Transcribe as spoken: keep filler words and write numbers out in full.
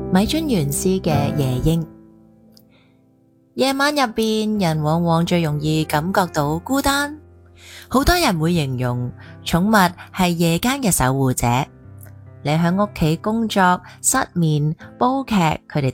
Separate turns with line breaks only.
米津玄師嘅夜鶯。夜晚入邊，人往往最容易感覺到孤單，好多人會形容寵物係夜間嘅守護者。你喺屋企工作、失眠、煲劇，佢哋